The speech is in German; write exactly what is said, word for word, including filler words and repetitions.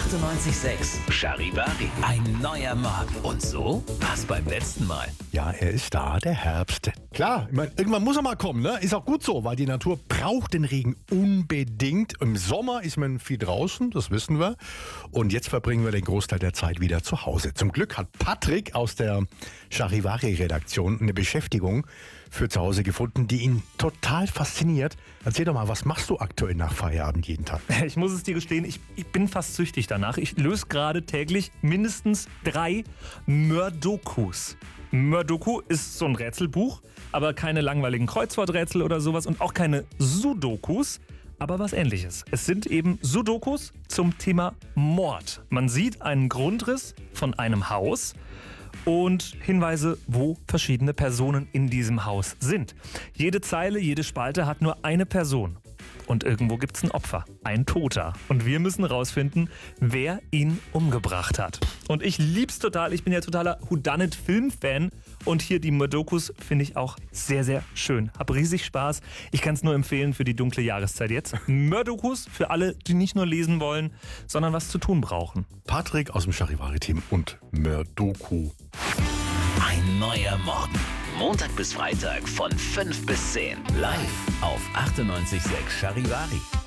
achtundneunzig Komma sechs Charivari. Ein neuer Morgen. Und so war's beim letzten Mal. Ja, er ist da, der Herbst. Klar, ich meine, irgendwann muss er mal kommen, ne? Ist auch gut so, weil die Natur braucht den Regen unbedingt. Im Sommer ist man viel draußen, das wissen wir. Und jetzt verbringen wir den Großteil der Zeit wieder zu Hause. Zum Glück hat Patrick aus der Charivari-Redaktion eine Beschäftigung für zu Hause gefunden, die ihn total fasziniert. Erzähl doch mal, was machst du aktuell nach Feierabend jeden Tag? Ich muss es dir gestehen, ich, ich bin fast süchtig danach. Ich löse gerade täglich mindestens drei Mördokus. Mördoku ist so ein Rätselbuch, aber keine langweiligen Kreuzworträtsel oder sowas und auch keine Sudokus, aber was Ähnliches. Es sind eben Sudokus zum Thema Mord. Man sieht einen Grundriss von einem Haus und Hinweise, wo verschiedene Personen in diesem Haus sind. Jede Zeile, jede Spalte hat nur eine Person. Und irgendwo gibt's ein Opfer, ein Toter. Und wir müssen rausfinden, wer ihn umgebracht hat. Und ich lieb's total. Ich bin ja totaler Whodunit-Film-Fan. Und hier die Mördokus finde ich auch sehr, sehr schön. Hab riesig Spaß. Ich kann es nur empfehlen für die dunkle Jahreszeit jetzt. Mördokus für alle, die nicht nur lesen wollen, sondern was zu tun brauchen. Patrick aus dem Charivari-Team und Mördoku. Ein neuer Morgen. Montag bis Freitag von fünf bis zehn. Live auf achtundneunzig Komma sechs Charivari.